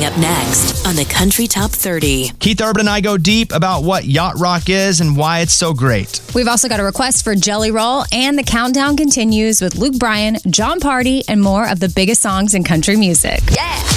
up next on the Country Top 30. Keith Urban and I go deep about what yacht rock is and why it's so great. We've also got a request for Jelly Roll, and the countdown continues with Luke Bryan, John Party, and more of the biggest songs in country music. Yeah!